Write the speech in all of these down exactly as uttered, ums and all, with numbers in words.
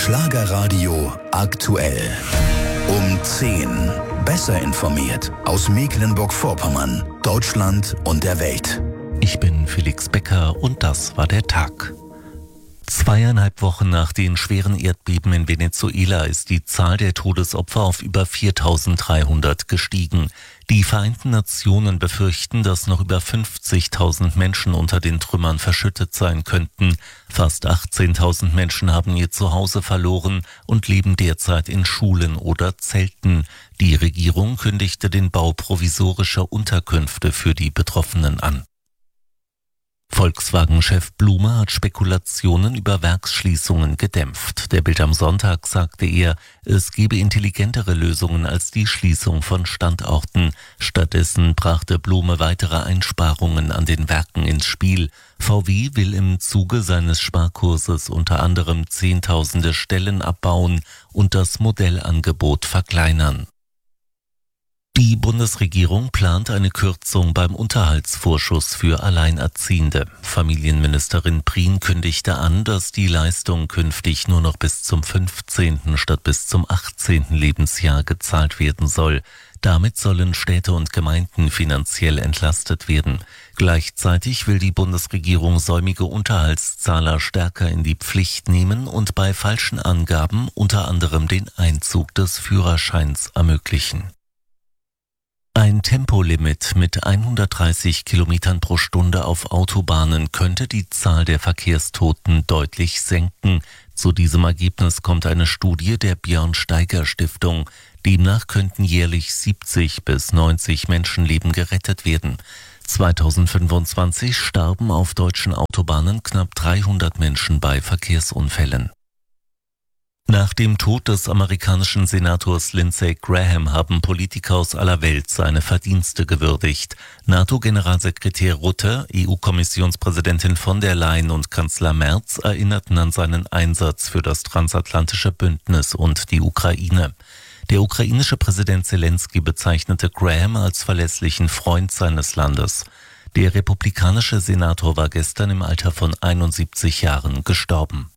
Schlagerradio aktuell. Um zehn. Besser informiert aus Mecklenburg-Vorpommern, Deutschland und der Welt. Ich bin Felix Becker und das war der Tag. Zweieinhalb Wochen nach den schweren Erdbeben in Venezuela ist die Zahl der Todesopfer auf über viertausenddreihundert gestiegen. Die Vereinten Nationen befürchten, dass noch über fünfzigtausend Menschen unter den Trümmern verschüttet sein könnten. Fast achtzehntausend Menschen haben ihr Zuhause verloren und leben derzeit in Schulen oder Zelten. Die Regierung kündigte den Bau provisorischer Unterkünfte für die Betroffenen an. Volkswagen-Chef Blume hat Spekulationen über Werksschließungen gedämpft. Der Bild am Sonntag sagte er, es gebe intelligentere Lösungen als die Schließung von Standorten. Stattdessen brachte Blume weitere Einsparungen an den Werken ins Spiel. V W will im Zuge seines Sparkurses unter anderem Zehntausende Stellen abbauen und das Modellangebot verkleinern. Die Bundesregierung plant eine Kürzung beim Unterhaltsvorschuss für Alleinerziehende. Familienministerin Prien kündigte an, dass die Leistung künftig nur noch bis zum fünfzehnten statt bis zum achtzehnten Lebensjahr gezahlt werden soll. Damit sollen Städte und Gemeinden finanziell entlastet werden. Gleichzeitig will die Bundesregierung säumige Unterhaltszahler stärker in die Pflicht nehmen und bei falschen Angaben unter anderem den Einzug des Führerscheins ermöglichen. Ein Tempolimit mit hundertdreißig Kilometern pro Stunde auf Autobahnen könnte die Zahl der Verkehrstoten deutlich senken. Zu diesem Ergebnis kommt eine Studie der Björn-Steiger-Stiftung. Demnach könnten jährlich siebzig bis neunzig Menschenleben gerettet werden. zweitausendfünfundzwanzig starben auf deutschen Autobahnen knapp dreihundert Menschen bei Verkehrsunfällen. Nach dem Tod des amerikanischen Senators Lindsey Graham haben Politiker aus aller Welt seine Verdienste gewürdigt. NATO-Generalsekretär Rutte, E U-Kommissionspräsidentin von der Leyen und Kanzler Merz erinnerten an seinen Einsatz für das transatlantische Bündnis und die Ukraine. Der ukrainische Präsident Zelensky bezeichnete Graham als verlässlichen Freund seines Landes. Der republikanische Senator war gestern im Alter von einundsiebzig Jahren gestorben.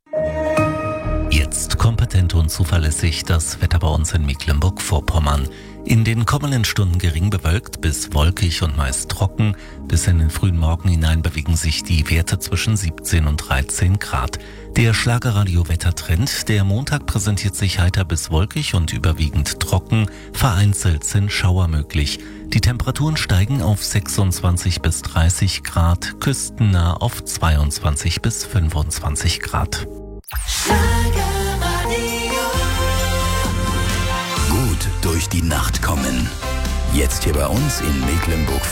Jetzt kompetent und zuverlässig das Wetter bei uns in Mecklenburg-Vorpommern. In den kommenden Stunden gering bewölkt bis wolkig und meist trocken. Bis in den frühen Morgen hinein bewegen sich die Werte zwischen siebzehn und dreizehn Grad. Der Schlagerradio-Wettertrend, der Montag präsentiert sich heiter bis wolkig und überwiegend trocken. Vereinzelt sind Schauer möglich. Die Temperaturen steigen auf sechsundzwanzig bis dreißig Grad, küstennah auf zweiundzwanzig bis fünfundzwanzig Grad. Gut durch die Nacht kommen. Jetzt hier bei uns in Mecklenburg